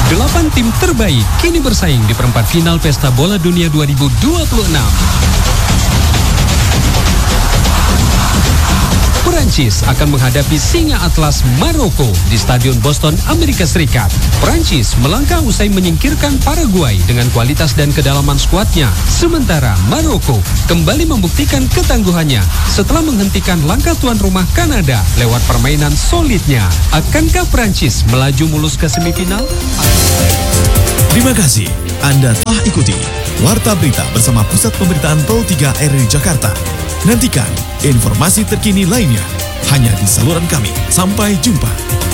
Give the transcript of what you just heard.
8 tim terbaik kini bersaing di perempat final Pesta Bola Dunia 2026. Perancis akan menghadapi Singa Atlas Maroko di Stadion Boston, Amerika Serikat. Perancis melangkah usai menyingkirkan Paraguay dengan kualitas dan kedalaman skuadnya. Sementara Maroko kembali membuktikan ketangguhannya setelah menghentikan langkah tuan rumah Kanada lewat permainan solidnya. Akankah Perancis melaju mulus ke semifinal? Terima kasih Anda telah ikuti Warta Berita bersama Pusat Pemberitaan Pro 3 RRI Jakarta. Nantikan informasi terkini lainnya hanya di saluran kami. Sampai jumpa.